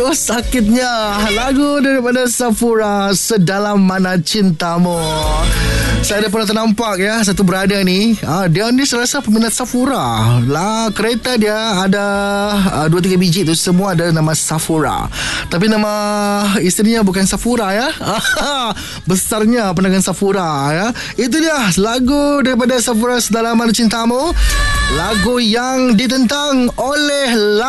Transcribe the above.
Aduh sakitnya. Lagu daripada Safura, Sedalam Mana Cintamu. Saya ada pernah ternampak ya, satu brother ni, dia ni serasa peminat Safura lah. Kereta dia ada 2-3 biji tu, semua ada nama Safura. Tapi nama isterinya bukan Safura ya. Besarnya pandangan Safura ya. Itu dia lagu daripada Safura, Sedalam Mana Cintamu. Lagu yang ditentang oleh